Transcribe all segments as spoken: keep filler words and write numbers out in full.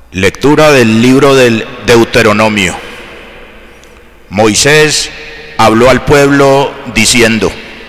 Lectura del libro del Deuteronomio. Moisés habló al pueblo diciendo: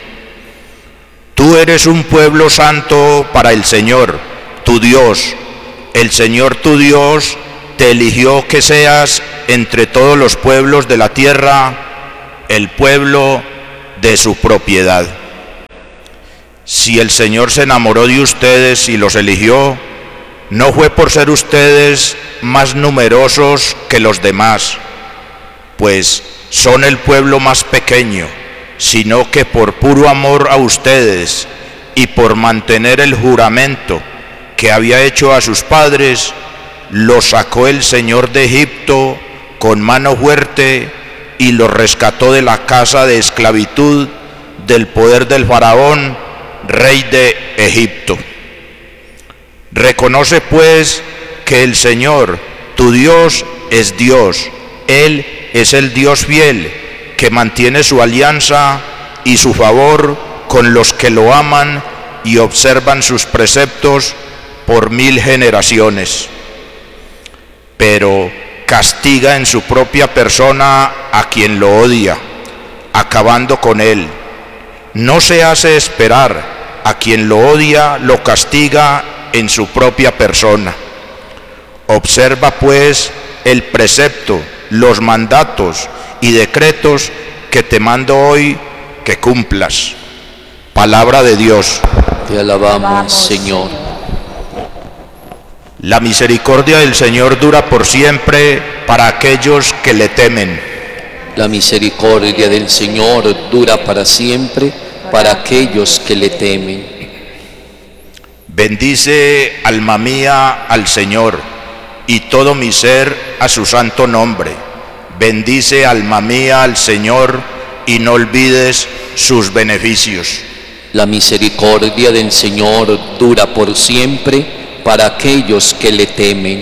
Tú eres un pueblo santo para el Señor, tu Dios. El Señor tu Dios te eligió que seas entre todos los pueblos de la tierra el pueblo de su propiedad. Si el Señor se enamoró de ustedes y los eligió, no fue por ser ustedes más numerosos que los demás, pues son el pueblo más pequeño, sino que por puro amor a ustedes y por mantener el juramento que había hecho a sus padres, los sacó el Señor de Egipto con mano fuerte y los rescató de la casa de esclavitud, del poder del faraón, rey de Egipto. Reconoce pues que el Señor, tu Dios, es Dios. Él es el Dios fiel, que mantiene su alianza y su favor con los que lo aman y observan sus preceptos por mil generaciones. Pero castiga en su propia persona a quien lo odia, acabando con él. No se hace esperar, a quien lo odia lo castiga en su propia persona. Observa pues el precepto, los mandatos y decretos que te mando hoy que cumplas. Palabra de Dios. Te alabamos, Señor. La misericordia del Señor dura por siempre para aquellos que le temen. La misericordia del Señor dura para siempre para aquellos que le temen. Bendice, alma mía, al Señor, y todo mi ser a su santo nombre. Bendice, alma mía, al Señor, y no olvides sus beneficios. La misericordia del Señor dura por siempre para aquellos que le temen.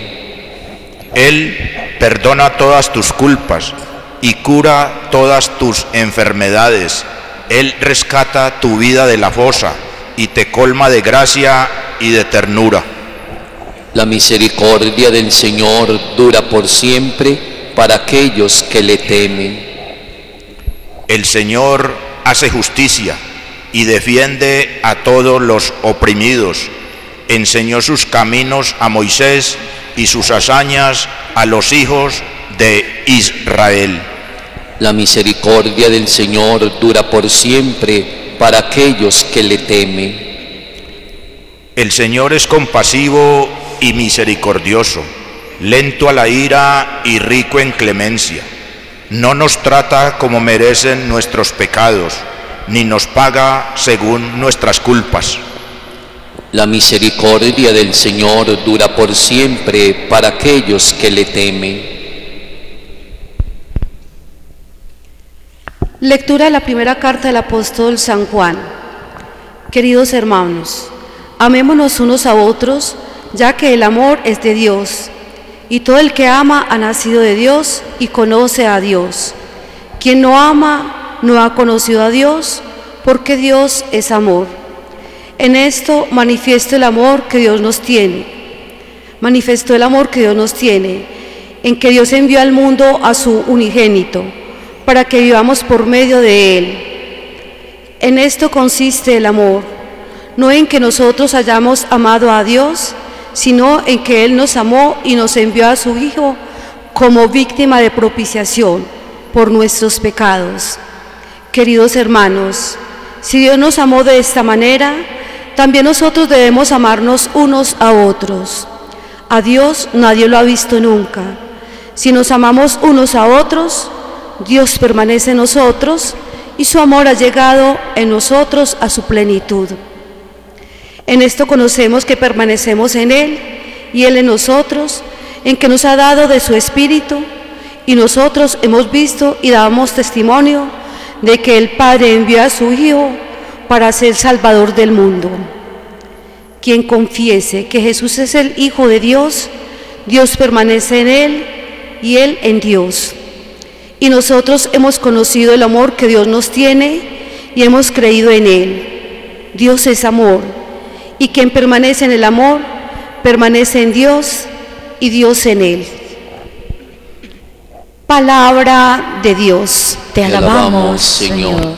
Él perdona todas tus culpas y cura todas tus enfermedades. Él rescata tu vida de la fosa y te colma de gracia y de ternura. La misericordia del Señor dura por siempre para aquellos que le temen. El Señor hace justicia y defiende a todos los oprimidos. Enseñó sus caminos a Moisés y sus hazañas a los hijos de Israel. La misericordia del Señor dura por siempre para aquellos que le temen. El Señor es compasivo y misericordioso, lento a la ira y rico en clemencia. No nos trata como merecen nuestros pecados, ni nos paga según nuestras culpas. La misericordia del Señor dura por siempre para aquellos que le temen. Lectura de la primera carta del apóstol San Juan. Queridos hermanos, amémonos unos a otros, ya que el amor es de Dios, y todo el que ama ha nacido de Dios y conoce a Dios. Quien no ama no ha conocido a Dios, porque Dios es amor. En esto manifiesto el amor que Dios nos tiene. Manifestó el amor que Dios nos tiene, en que Dios envió al mundo a su unigénito, para que vivamos por medio de Él. En esto consiste el amor, no en que nosotros hayamos amado a Dios, sino en que Él nos amó y nos envió a su Hijo como víctima de propiciación por nuestros pecados. Queridos hermanos, si Dios nos amó de esta manera, también nosotros debemos amarnos unos a otros. A Dios nadie lo ha visto nunca. Si nos amamos unos a otros, Dios permanece en nosotros y su amor ha llegado en nosotros a su plenitud. En esto conocemos que permanecemos en Él y Él en nosotros, en que nos ha dado de su Espíritu, y nosotros hemos visto y damos testimonio de que el Padre envió a su Hijo para ser Salvador del mundo. Quien confiese que Jesús es el Hijo de Dios, Dios permanece en Él y Él en Dios. Y nosotros hemos conocido el amor que Dios nos tiene y hemos creído en Él. Dios es amor, y quien permanece en el amor, permanece en Dios y Dios en él. Palabra de Dios. Te alabamos, Señor.